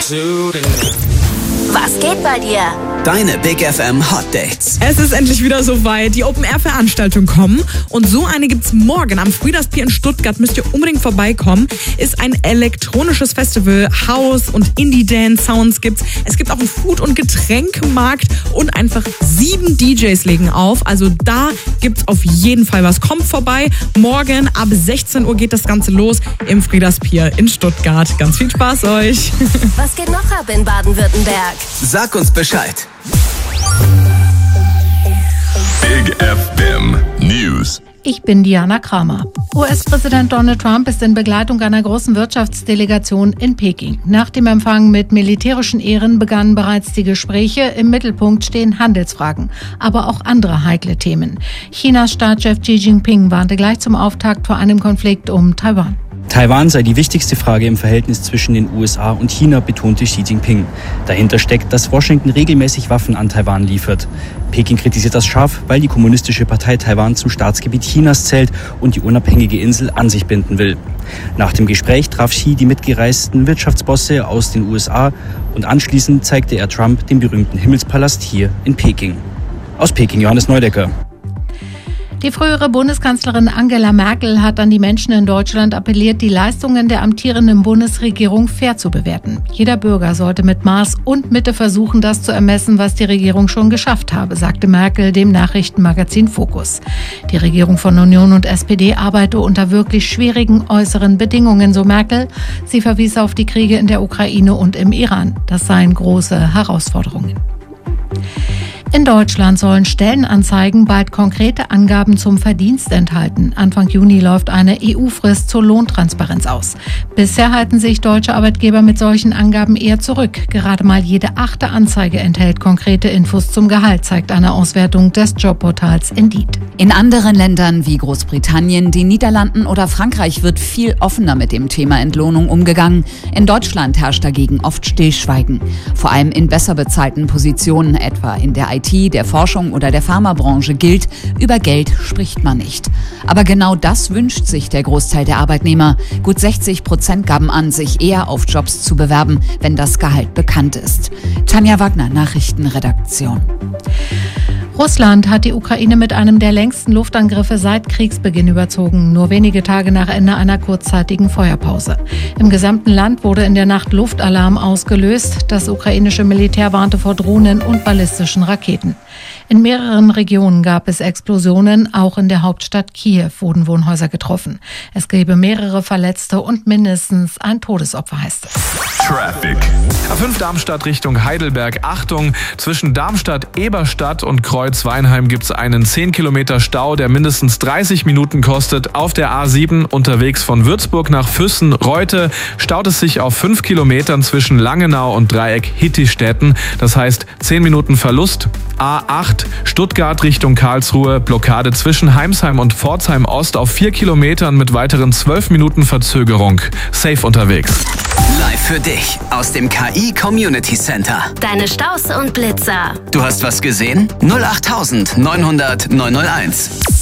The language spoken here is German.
Was geht bei dir? Deine Big FM Hot Dates. Es ist endlich wieder soweit. Die Open-Air-Veranstaltungen kommen. Und so eine gibt's morgen am Frieders Pier in Stuttgart. Müsst ihr unbedingt vorbeikommen. Ist ein elektronisches Festival. House und Indie-Dance-Sounds gibt's. Es gibt auch einen Food- und Getränkemarkt. Und einfach 7 DJs legen auf. Also da gibt's auf jeden Fall was. Kommt vorbei. Morgen ab 16 Uhr geht das Ganze los im Frieders Pier in Stuttgart. Ganz viel Spaß euch. Was geht noch ab in Baden-Württemberg? Sag uns Bescheid. Big FM News. Ich bin Diana Kramer. US-Präsident Donald Trump ist in Begleitung einer großen Wirtschaftsdelegation in Peking. Nach dem Empfang mit militärischen Ehren begannen bereits die Gespräche. Im Mittelpunkt stehen Handelsfragen, aber auch andere heikle Themen. Chinas Staatschef Xi Jinping warnte gleich zum Auftakt vor einem Konflikt um Taiwan. Taiwan sei die wichtigste Frage im Verhältnis zwischen den USA und China, betonte Xi Jinping. Dahinter steckt, dass Washington regelmäßig Waffen an Taiwan liefert. Peking kritisiert das scharf, weil die Kommunistische Partei Taiwan zum Staatsgebiet Chinas zählt und die unabhängige Insel an sich binden will. Nach dem Gespräch traf Xi die mitgereisten Wirtschaftsbosse aus den USA und anschließend zeigte er Trump den berühmten Himmelspalast hier in Peking. Aus Peking, Johannes Neudecker. Die frühere Bundeskanzlerin Angela Merkel hat an die Menschen in Deutschland appelliert, die Leistungen der amtierenden Bundesregierung fair zu bewerten. Jeder Bürger sollte mit Maß und Mitte versuchen, das zu ermessen, was die Regierung schon geschafft habe, sagte Merkel dem Nachrichtenmagazin Focus. Die Regierung von Union und SPD arbeite unter wirklich schwierigen äußeren Bedingungen, so Merkel. Sie verwies auf die Kriege in der Ukraine und im Iran. Das seien große Herausforderungen. In Deutschland sollen Stellenanzeigen bald konkrete Angaben zum Verdienst enthalten. Anfang Juni läuft eine EU-Frist zur Lohntransparenz aus. Bisher halten sich deutsche Arbeitgeber mit solchen Angaben eher zurück. Gerade mal jede 8. Anzeige enthält konkrete Infos zum Gehalt, zeigt eine Auswertung des Jobportals Indeed. In anderen Ländern wie Großbritannien, den Niederlanden oder Frankreich wird viel offener mit dem Thema Entlohnung umgegangen. In Deutschland herrscht dagegen oft Stillschweigen. Vor allem in besser bezahlten Positionen, etwa in der IT, der Forschung oder der Pharmabranche gilt, über Geld spricht man nicht. Aber genau das wünscht sich der Großteil der Arbeitnehmer. Gut 60% gaben an, sich eher auf Jobs zu bewerben, wenn das Gehalt bekannt ist. Tanja Wagner, Nachrichtenredaktion. Russland hat die Ukraine mit einem der längsten Luftangriffe seit Kriegsbeginn überzogen, nur wenige Tage nach Ende einer kurzzeitigen Feuerpause. Im gesamten Land wurde in der Nacht Luftalarm ausgelöst. Das ukrainische Militär warnte vor Drohnen und ballistischen Raketen. In mehreren Regionen gab es Explosionen, auch in der Hauptstadt Kiew wurden Wohnhäuser getroffen. Es gäbe mehrere Verletzte und mindestens ein Todesopfer, heißt es. Traffic. A5 Darmstadt Richtung Heidelberg. Achtung, zwischen Darmstadt-Eberstadt und Kreuz-Weinheim gibt es einen 10 Kilometer Stau, der mindestens 30 Minuten kostet. Auf der A7 unterwegs von Würzburg nach Füssen-Reute staut es sich auf 5 Kilometern zwischen Langenau und Dreieck-Hittistetten. Das heißt 10 Minuten Verlust. A8 Stuttgart Richtung Karlsruhe. Blockade zwischen Heimsheim und Pforzheim Ost auf 4 Kilometern mit weiteren 12 Minuten Verzögerung. Safe unterwegs. Live für dich aus dem KI Community Center. Deine Staus und Blitzer. Du hast was gesehen? 08900 901.